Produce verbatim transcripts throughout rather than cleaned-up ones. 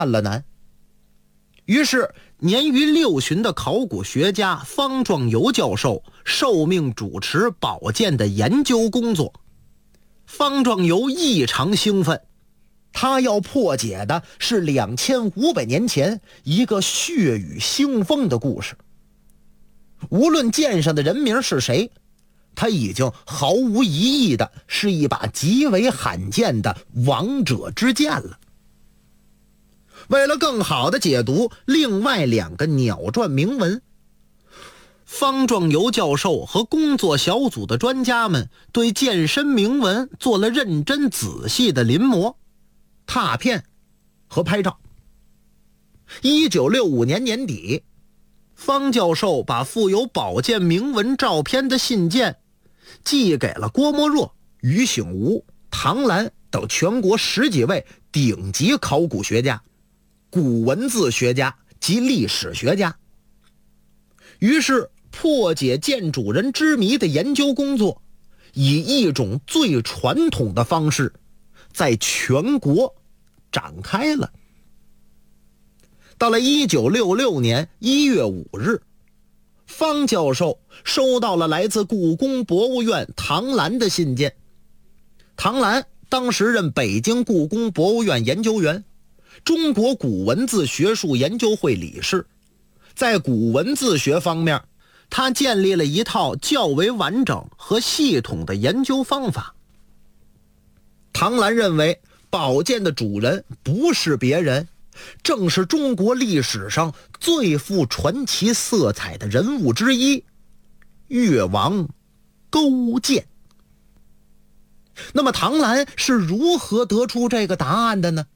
了难。于是年逾六旬的考古学家方壮游教授受命主持宝剑的研究工作。方壮游异常兴奋，他要破解的是两千五百年前一个血雨腥风的故事。无论剑上的人名是谁，他已经毫无疑义的是一把极为罕见的王者之剑了。为了更好的解读另外两个鸟篆铭文，方壮游教授和工作小组的专家们对剑身铭文做了认真仔细的临摹、拓片和拍照。一九六五年年底，方教授把附有宝剑铭文照片的信件寄给了郭沫若、于醒吾、唐兰等全国十几位顶级考古学家、古文字学家及历史学家。于是破解剑主人之谜的研究工作以一种最传统的方式在全国展开了。到了一九六六年一月五日，方教授收到了来自故宫博物院唐兰的信件。唐兰当时任北京故宫博物院研究员，中国古文字学术研究会理事。在古文字学方面，他建立了一套较为完整和系统的研究方法。唐兰认为宝剑的主人不是别人，正是中国历史上最富传奇色彩的人物之一——越王勾践。那么唐兰是如何得出这个答案的呢？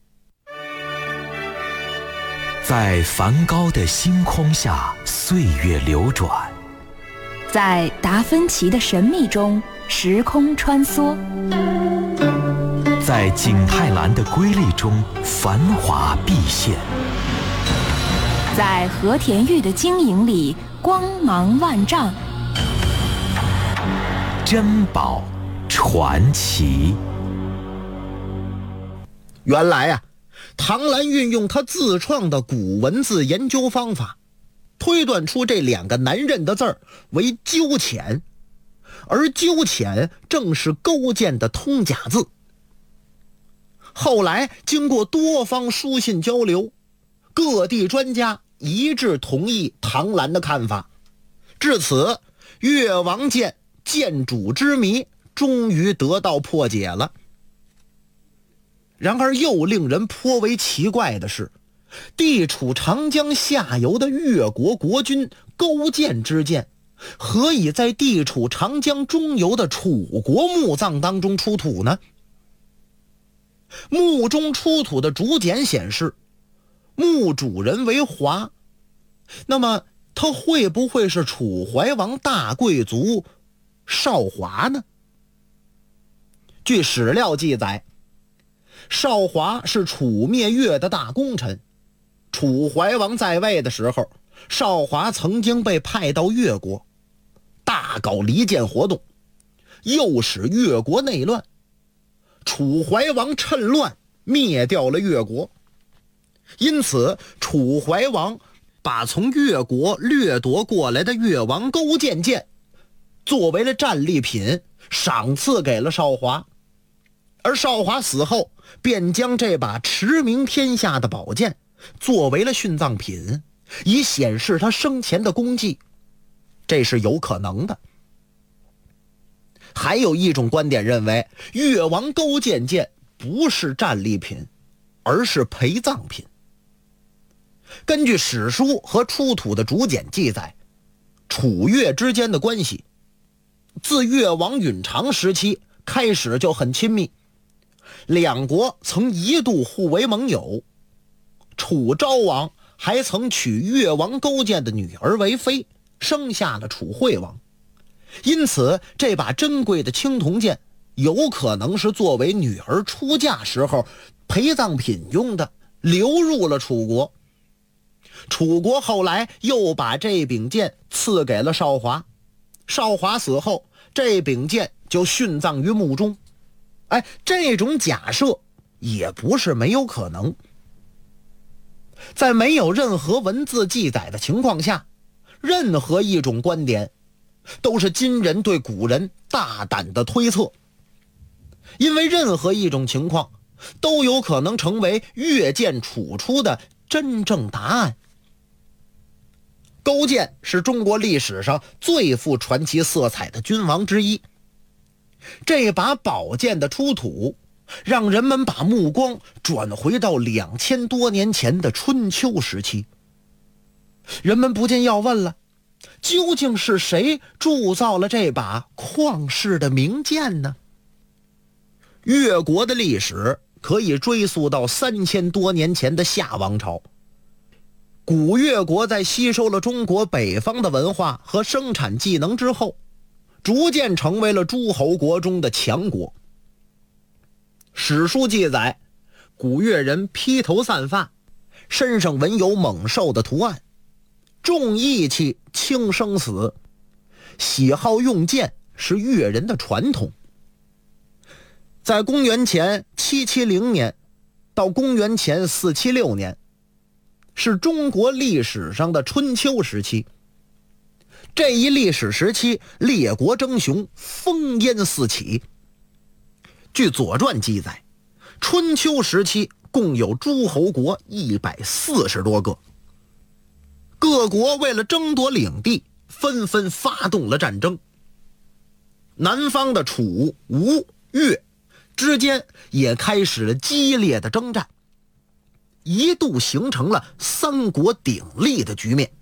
在梵高的星空下，岁月流转； 在达芬奇的神秘中，时空穿梭； 在景泰蓝的瑰丽中，繁华毕现； 在和田玉的晶莹里，光芒万丈。 珍宝传奇。 原来啊，唐兰运用他自创的古文字研究方法，推断出这两个难认的字儿为鸠浅，而鸠浅正是勾践的通假字。后来经过多方书信交流，各地专家一致同意唐兰的看法，至此越王剑剑主之谜终于得到破解了。然而又令人颇为奇怪的是，地处长江下游的越国国君勾践之剑何以在地处长江中游的楚国墓葬当中出土呢？墓中出土的竹简显示墓主人为华，那么他会不会是楚怀王大贵族少华呢？据史料记载，少华是楚灭越的大功臣。楚怀王在位的时候，少华曾经被派到越国，大搞离间活动，诱使越国内乱。楚怀王趁乱灭掉了越国，因此楚怀王把从越国掠夺过来的越王勾践剑作为了战利品赏赐给了少华。而少华死后便将这把驰名天下的宝剑作为了殉葬品，以显示他生前的功绩，这是有可能的。还有一种观点认为，越王勾践剑不是战利品，而是陪葬品。根据史书和出土的竹简记载，楚越之间的关系自越王允常时期开始就很亲密，两国曾一度互为盟友。楚昭王还曾娶越王勾践的女儿为妃，生下了楚惠王。因此这把珍贵的青铜剑有可能是作为女儿出嫁时候陪葬品用的，流入了楚国。楚国后来又把这柄剑赐给了少华，少华死后，这柄剑就殉葬于墓中。哎，这种假设也不是没有可能。 在没有任何文字记载的情况下，任何一种观点都是今人对古人大胆的推测，因为任何一种情况都有可能成为阅见处出的真正答案。勾践是中国历史上最富传奇色彩的君王之一，这把宝剑的出土让人们把目光转回到两千多年前的春秋时期。人们不禁要问了，究竟是谁铸造了这把旷世的名剑呢？越国的历史可以追溯到三千多年前的夏王朝。古越国在吸收了中国北方的文化和生产技能之后，逐渐成为了诸侯国中的强国。史书记载，古越人披头散发，身上纹有猛兽的图案，重义气轻生死，喜好用剑是越人的传统。在公元前七七零年到公元前四七六年，是中国历史上的春秋时期。这一历史时期，列国争雄，烽烟四起。据《左传》记载，春秋时期共有诸侯国一百四十多个，各国为了争夺领地，纷纷发动了战争。南方的楚、吴、越之间也开始了激烈的征战，一度形成了三国鼎立的局面。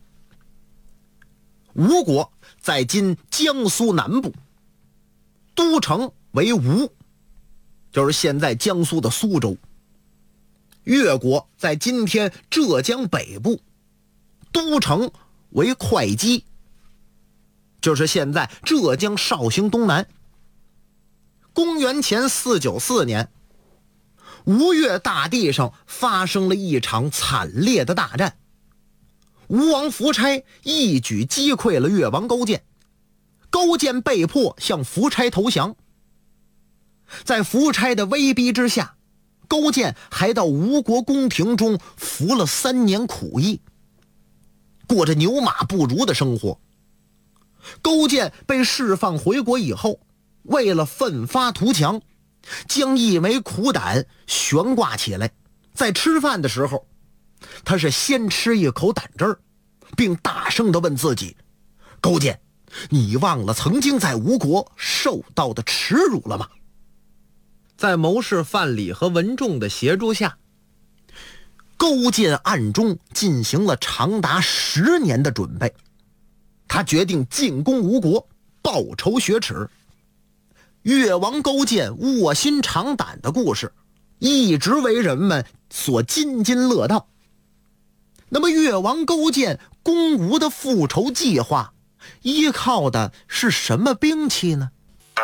吴国在今江苏南部，都城为吴，就是现在江苏的苏州。越国在今天浙江北部，都城为会稽，就是现在浙江绍兴东南。公元前四九四年，吴越大地上发生了一场惨烈的大战，吴王夫差一举击溃了越王勾践，勾践被迫向夫差投降。在夫差的威逼之下，勾践还到吴国宫廷中服了三年苦役，过着牛马不如的生活。勾践被释放回国以后，为了奋发图强，将一枚苦胆悬挂起来，在吃饭的时候，他是先吃一口胆汁儿，并大声地问自己：勾践，你忘了曾经在吴国受到的耻辱了吗？在谋士范蠡和文仲的协助下，勾践暗中进行了长达十年的准备。他决定进攻吴国，报仇雪耻。越王勾践卧薪尝胆的故事一直为人们所津津乐道。那么越王勾践攻吴的复仇计划依靠的是什么兵器呢？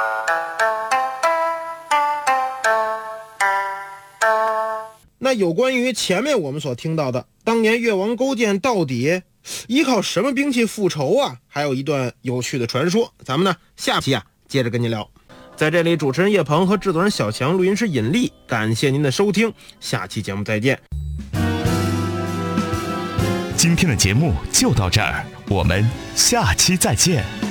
那有关于前面我们所听到的当年越王勾践到底依靠什么兵器复仇啊，还有一段有趣的传说，咱们呢下期啊接着跟您聊。在这里，主持人叶鹏和制作人小强，录音师尹力，感谢您的收听，下期节目再见。 今天的节目就到这儿，我们下期再见。